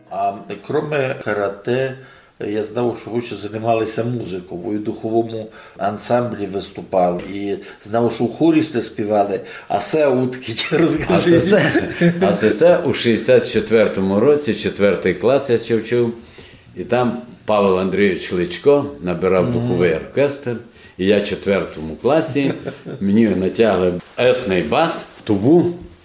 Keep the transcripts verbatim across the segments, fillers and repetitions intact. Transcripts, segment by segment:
А крім карате, я знав, що ви ще займалися музикою, ви у духовому ансамблі виступали, і знав, що у хорі сте співали, а це утки, розкажіть. А це у шістдесят четвертому році, четвертий клас я ще вчив, і там Павел Андрійович Личко набирав mm-hmm. духовий оркестр, і я в четвертому класі, мені натягли есний бас, тубу,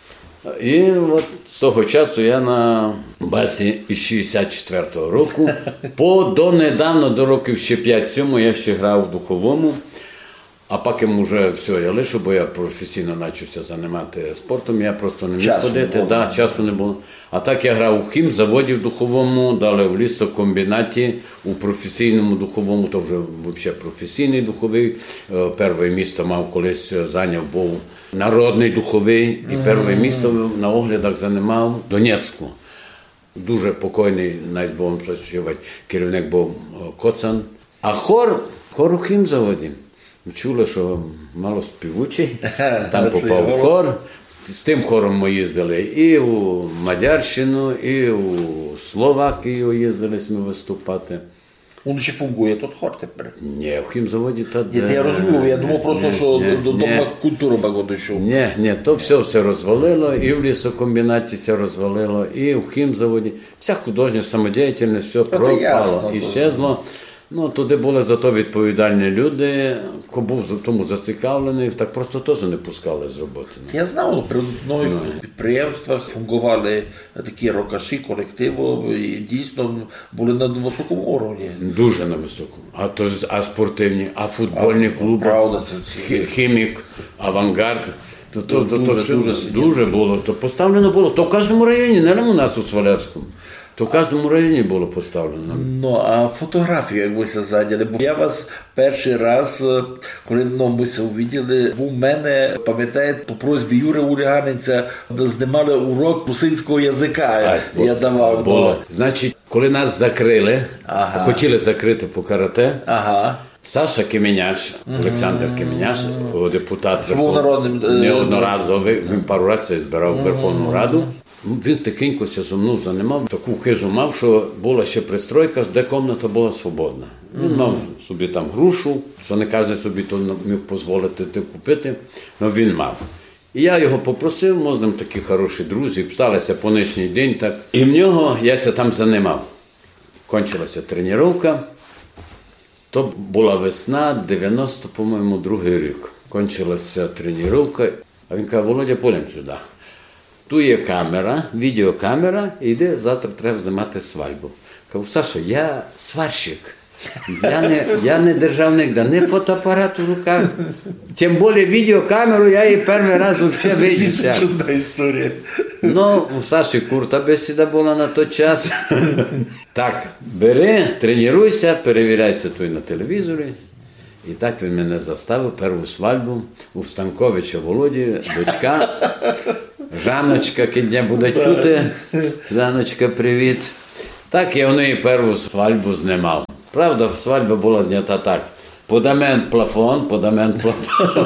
і от з того часу я на басі із шістдесят четвертого року, по донедавна, до років ще п'ять-сім я ще грав в духовому, а потім вже все, я лишу, бо я професійно почався займати спортом, я просто не міг часу ходити, не да, часу не було. А так я грав у хімзаводі в духовому, далі в лісокомбінаті, у професійному духовому, то вже взагалі професійний духовий. Перше місто мав колись, зайняв був народний духовий, і перше місто на оглядах займав Донецьку. Дуже покойний, навіть Богом спочивати, керівник був Коцан. А хор, хор у хімзаводі. Чули, що мало співучий, там попав хор. З тим хором ми їздили і у Мадярщину, і у Словакію їздили ми виступати. Он ще фунгує тут хор тепер? Ні, в хімзаводі то... Ні, я розумію, я думав просто, що дома культуру багато йшов. Ні, ні, то все все розвалило, і в лісокомбінаті все розвалило, і в хімзаводі. Вся художня самодіяльність, все пропало, і щезло. Ну, туди були зато відповідальні люди, хто був тому зацікавлений, так просто теж не пускали з роботи. Я знав, при одних no. підприємствах фунгували такі рокаші, колективи, і дійсно були на високому рівні. Дуже на високому. А, то, а спортивні, а футбольні а, клуби, правда, це хімік, авангард. То, то, то, дуже, то, дуже, дуже було. То поставлено було. То в кожному районі, не у нас у Свалявському. То в кожному районі було поставлено. Ну, а фотографію, як ви зайняли, бо я вас перший раз, коли ну, ми це увиділи, ви в мене, пам'ятаєте, по просьбі Юри Ульяненця знімали урок русинського язика, а, я давав. Було. Значить, коли нас закрили, ага. хотіли закрити по карате, ага. Саша Кеменяш, Олександр Кеменяш, депутат Верховної, неодноразовий, він пару разів збирав Верховну Раду. Він тихенько зі мною займав, таку хижу мав, що була ще пристройка, де кімната була свободна. Він mm-hmm. мав собі там грушу, що не каже собі, то міг дозволити ти купити, але він мав. І я його попросив, ми з ним такі хороші друзі, сталося по нинішній день так. І в нього я ся там займав. Кончилася тренування, то була весна, дев'яносто, по-моєму, другий рік. Кончилася тренування, а він каже, Володя, полем сюди. Тут є камера, відеокамера, і йде, завтра треба знімати свадьбу. Кажу, Саша, я сварщик, я не, я не державник, да, не фотоапарат у руках. Тим більше відеокамеру я її перший раз взагалі видів. Це чудна історія. Ну, у Саші курта бесіда була на той час. Так, бери, тренуйся, перевіряйся тут на телевізорі. І так він мене заставив першу свадьбу у Станковича Володі, дочка. Жанночка, кидня буде чути. Жанночка, привіт. Так я в неї першу свадьбу знімав. Правда, свадьба була знята так. Подамент плафон, подамент плафон.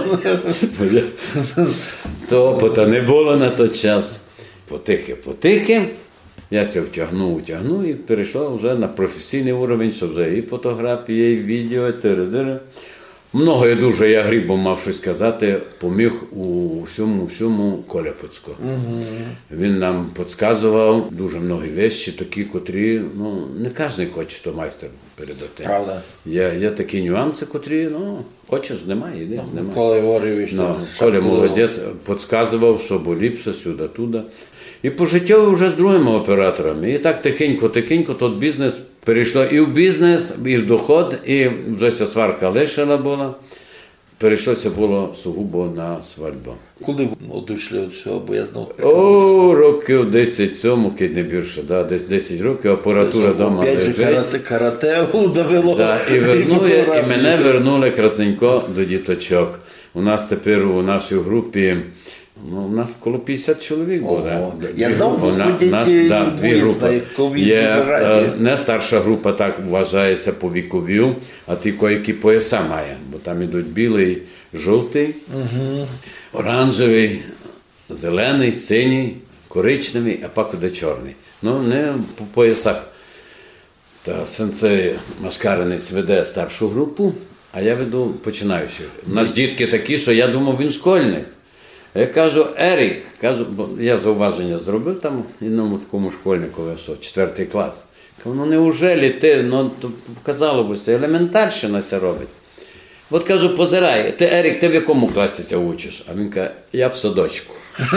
То опита не було на той час. Потихи-потихи. Я ся втягнув, втягнув і перейшов вже на професійний рівень, що вже і фотографії, і відео, і т.д. Много я дуже, я грібом мав щось сказати, поміг у всьому, всьому Коля Поцько. Угу. Він нам підказував дуже много речі, такі, котрі, ну, не кожен хоче то майстер передати. Правда. Є, є такі нюанси, котрі, ну, хочеш, знімай, іди, знімай. Коля Григорович. Ну, Коля молодець, підказував, що було ліпше, сюди-туди. І по життю вже з другими операторами. І так тихенько-тихенько тот бізнес перейшло і в бізнес, і в доход, і вже ця сварка лишила була. Перейшлося було сугубо на свадьбу. Коли ви одійшли від цього, бо я знав... О, років десять сьому, кid не більше, да, десь десять років, апаратура вдома лежить. Карате, карате довело. Да, і, вернули, і мене вернули красненько до діточок. У нас тепер у нашій групі, ну, у нас коло п'ятдесят чоловік буде. Я знав, ви ходите да, дві групи. Є е, не старша група, так вважається по вікові, а ті, які пояса має. Бо там ідуть білий, жовтий, угу. оранжевий, зелений, синій, коричневий, а покуди чорний. Ну, не по поясах. Та сенсей Машкаринець веде старшу групу, а я веду починаючих. У нас дітки такі, що я думав, він школьник. Я кажу, Ерік, кажу, бо я зауваження зробив там іному такому школьникові, що четвертий клас. Кажу, ну неужели ти, ну казало б, це елементарщина це робить. От кажу, позирай, ти, Ерік, ти в якому класі це учиш? А він каже, я в садочку.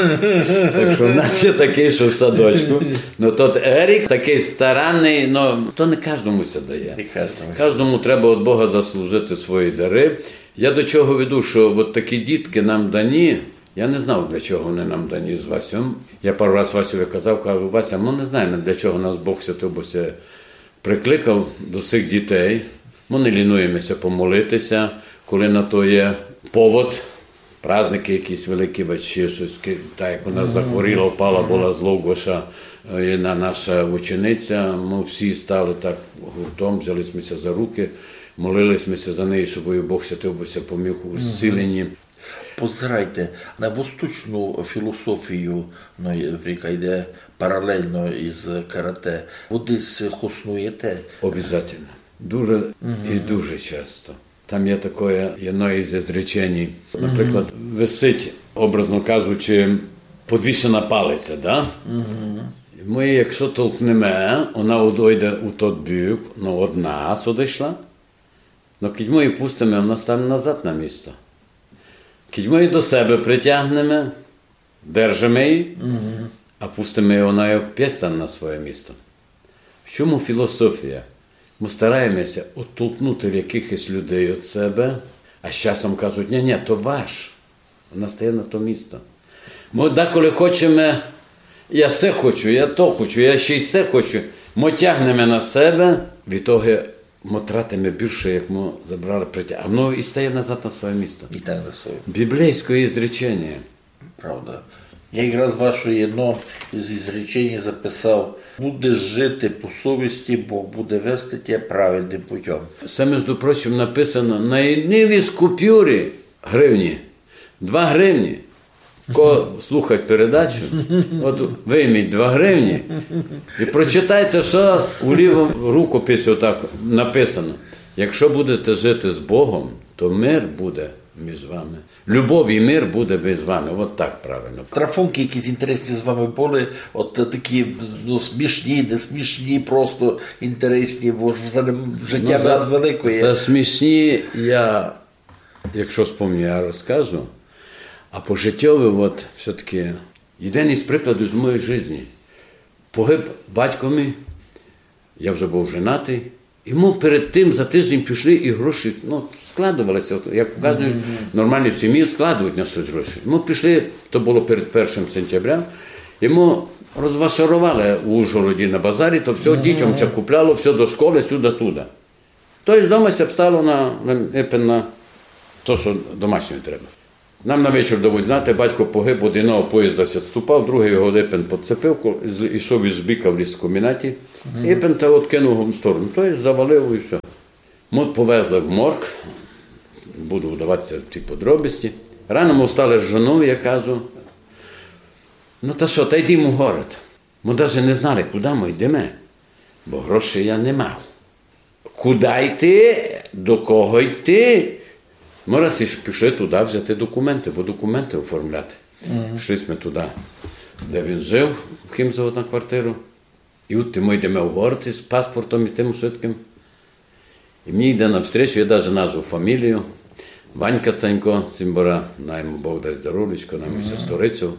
Так що в нас є такий, що в садочку. Ну тот Ерік такий старанний, ну то не кожному це дає. Кожному треба від Бога заслужити свої дари. Я до чого веду, що от такі дітки нам дані, я не знав, для чого вони нам дані з Васем. Я пару раз Васеві казав, кажу, Вася, ми не знаємо, для чого нас Бог Святий прикликав до цих дітей. Ми не лінуємося помолитися, коли на то є повод, праздники якісь великі, чи щось, так як у нас захворіла, впала була з Логоша на наша учениця, ми всі стали так гуртом, взялися за руки, молилися за неї, щоб Бог Святий поміг у зціленні. Позирайте на восточну філософію, ну, яка йде паралельно із карате. Ви десь хоснуєте? Обов'язково. Дуже угу. і дуже часто. Там є таке, одне із зречень, наприклад, висить, образно кажучи, підвішена палиця, да? Угу. Ми, якщо толкнемо, вона одійде у той бік, ну, одна сюди йшла, але коли ми її пустимо, вона стане назад на місце. Коли ми її до себе притягнемо, держимо її, угу. а пустимо її, вона опять стане на своє місце. В чому філософія? Ми стараємося оттолкнути якихось людей від себе, а з часом кажуть, ні-ні, то ваш. Вона стає на то місце. Ми деколи хочемо, я все хочу, я то хочу, я ще й все хочу. Ми тягнемо на себе, від того ми тратимо більше, як ми забрали притяг. А воно і стає назад на своє місце. І так на своє. Біблійське ізречення. Правда. Я якраз ваше одно із ізречень записав. Будеш жити по совісті, Бог буде вести тебе праведним путем. Це, між прочим, написано на одній з купюрі гривні. Два гривні. Ко слухать передачу, от вийміть два гривні і прочитайте, що у лівому рукописі отак написано. Якщо будете жити з Богом, то мир буде між вами. Любов і мир буде між вами. От так правильно. Трафунки якісь інтересні з вами були, от такі, ну, смішні, не смішні, просто інтересні, бо ж життя ну, нас великої. За смішні я, якщо спомню, я розкажу. А по життєві, от, все-таки, єдиний з прикладів з моєї житті. Погиб батько мій, я вже був женатий, і ми перед тим за тиждень пішли і гроші, ну, складувалися, як вказують, нормальні в сім'ї складують на щось гроші. Ми пішли, то було перед першим сентября, і ми розвашарували у Ужгороді на базарі, то все дітям це купляло, все до школи, сюди-туди. Тобто вдома це встало на, на, на те, що домашньої треба. Нам на вечір доводить знати, батько погиб, одного поїзда відступав, другий його Іпен підцепив, йшов із бика в ліскомбінаті, Іпен та от кинув його в сторону, тобто завалив і все. Ми повезли в морг, буду вдаватися в ці подробиці. Рано ми встали з жоною, я кажу, ну та що, та йдемо в город. Ми навіть не знали, куди ми йдемо, бо грошей я не мав. Куди йти, до кого йти? Ми раз пішли туди взяти документи, бо документи оформляти. Mm-hmm. Пішли ми туди, де він жив, в Хімзово на квартиру. І от ми йдемо в город із паспортом і тим швидким. І мені йде навстрічу, я навіть назву фамілію. Ванька Ценько, Цимбора, нам Бог дасть здоров'ячко, нам mm-hmm. і сестрицю.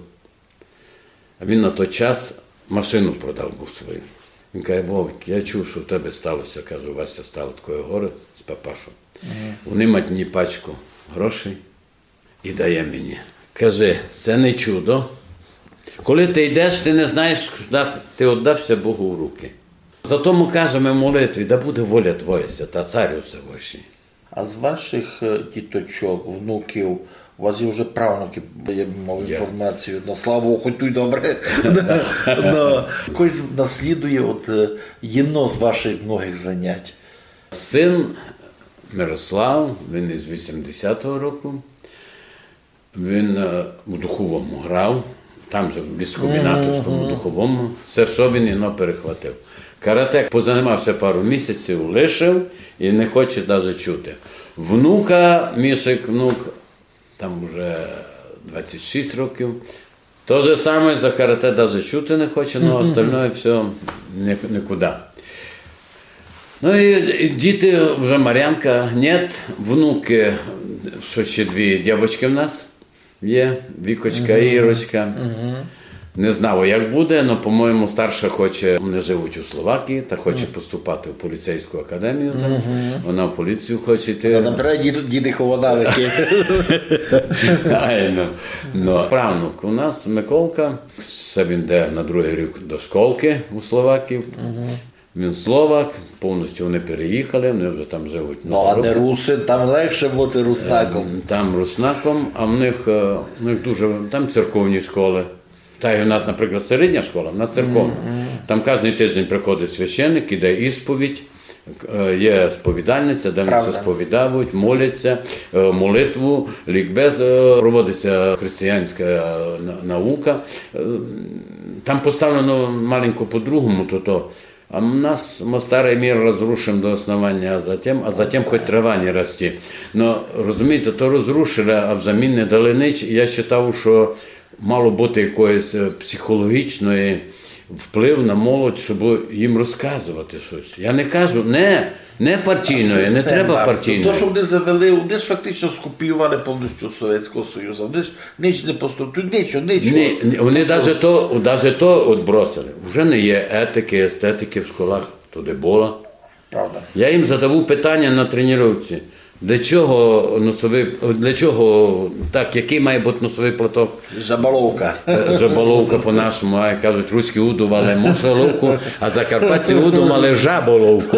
А він на той час машину продав був свою. Він каже, Вовик, я чув, що в тебе сталося, кажу, Вася, стало таке горе з папашом. Mm-hmm. Вони мають мені пачку грошей і дає мені. Каже, це не чудо. Коли ти йдеш, ти не знаєш, куди ти віддався Богу в руки. Зато ми кажемо в молитві, да буде воля Твоя, та Царю Всевишній. А з ваших діточок, внуків, у вас є вже правнуки, я мав інформацію, на славу, хоч тут добре. Хтось наслідує єдно з ваших многих занять. Син Мирослав, він із вісімдесятого року, він у духовому грав, там же в ліскомбінатовському духовому, все, що він іно перехватив. Карате позанімався пару місяців, лишив і не хоче навіть чути. Внука, Мішик, внук, там вже двадцять шість років, то же саме за карате навіть чути не хоче, але остальное все нікуди. Ну і, і діти, вже Мар'янка, нет, внуки, що ще дві дівчатки в нас є, Вікочка і Ірочка. Не знаю, як буде, але, по-моєму, старша хоче, вони живуть у Словакії, та хоче поступати в поліцейську академію. Uh-huh. Вона в поліцію хоче йти. Нам треба діти, діти холодавики. Айно. Но правнук у нас Миколка, це він йде на другий рік до школки у Словакії. Uh-huh. Він словак, повністю вони переїхали, вони вже там живуть. Ну, а не русин, там легше бути руснаком. Там руснаком, а в них, в них дуже, там церковні школи. Та й у нас, наприклад, середня школа, на церковна. Mm-hmm. Там кожен тиждень приходить священник, іде ісповідь, є сповідальниця, де вони все сповідають, моляться, молитву, лікбез, проводиться християнська наука. Там поставлено маленько по-другому, то то. А у нас мы старый мир разрушим до основания, а затем, а затем хоть трава не расти. Но, розумієте, то розрушили, а взамін не дали нич. Я вважав, що мало бути якоїсь психологічної вплив на молодь, щоб їм розказувати щось. Я не кажу, не, не партійної, не треба партійної. То, що вони завели, вони ж фактично скопіювали повністю Совєтського Союзу. Вони ж ніч не поступили, нічого, нічого. Ні, вони навіть то, навіть то відбросили. Вже не є етики, естетики в школах, туди було. Правда. Я їм задавав питання на тренувці. Для чого носовий, для чого, так, який має бути носовий платок? Жаболовка. Жаболовка по-нашому, а кажуть, руські удували мошоловку, а закарпатці удумали жаболовку.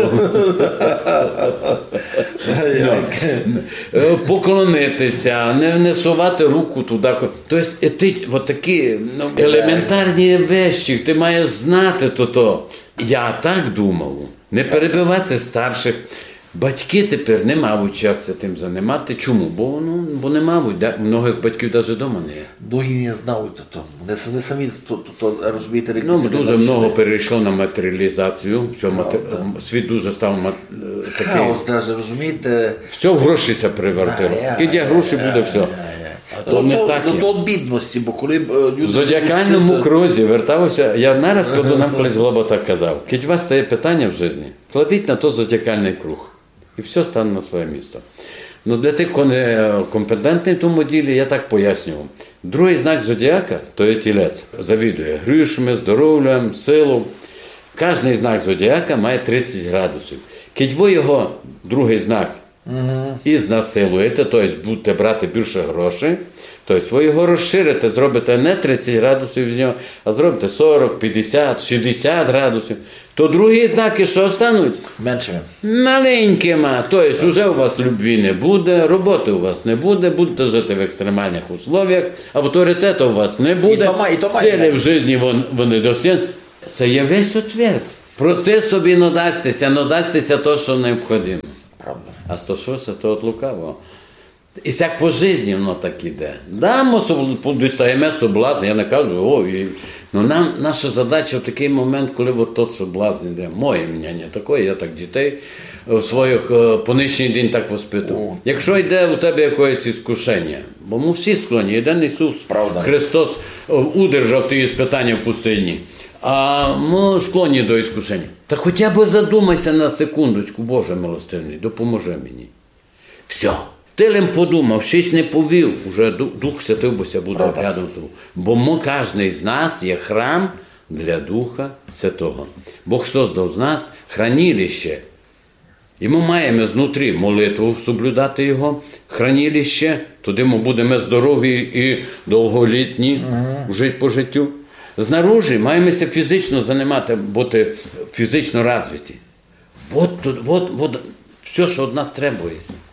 Поклонитися, не, не сувати руку туди. Тобто, етич, от такі ну, елементарні речі, ти маєш знати то-то. Я так думав, не перебивати старших. Батьки тепер не мають часу тим займати. Чому? Бо, ну, бо не мають. Да? Многих батьків навіть вдома не є. Многі не знають то. Вони, вони самі то, то, то розумієте. Ну, дуже много перейшло на матеріалізацію. Все, матер... Світ дуже став мат... такий. Хаос навіть, розумієте. Все в гроші се превертило. Де гроші буде все. А то не так. Ну, то бідності, бо коли люди... В зодіакальному крузі вертався, я нараз, коли нам колись Глоба так казав, коли у вас стає питання в житті, кладіть на то зодіакальний круг. І все стане на своє місце. Ну, для тих, хто не компетентний в тому ділі, я так пояснював. Другий знак зодіака – то є тілець. Завідує грішми, здоров'ям, силу. Кожний знак зодіака має тридцять градусів. Коли ви його, другий знак, угу. і знасилуєте, тобто будете брати більше грошей, тобто ви його розширите, зробите не тридцять градусів з нього, а зробите сорок, п'ятдесят, шістдесят градусів, то другі знаки що стануть? Меншими. Маленькими. Тобто вже у вас любві не буде, роботи у вас не буде, будете жити в екстремальних условиях, авторитету у вас не буде, цілі в житті вони досягнуть. Це є весь ответ. Проси собі надастися, надастися то, що необхідно. Правда. А то що це, то от лукаво. І всяк по житті воно так іде. Да, ми дістаємо соблазн, я не кажу, о, і... Ну, нам, наша задача в такий момент, коли от тот соблазн йде, моє мнення таке, я так дітей в своїх по нинішній день так воспитував. Якщо йде у тебе якесь іскушення, бо ми всі склонні, один Ісус, правда. Христос удержав ті іспитання в пустині, а ми склонні до іскушення. Та хоча б задумайся на секундочку, Боже милостивний, допоможи мені. Все. Ти лим подумав, щось не повів, вже Дух Святий бося буде рядом з тобою. Бо ми, кожен з нас є храм для Духа Святого. Бог создав з нас хранилище. І ми маємо знутрі молитву соблюдати його, хранилище, туди ми будемо здорові і довголітні, uh-huh. жити по життю. Знаружи маємося фізично займати, бути фізично розвиті. От, от, от, все, що від нас требується.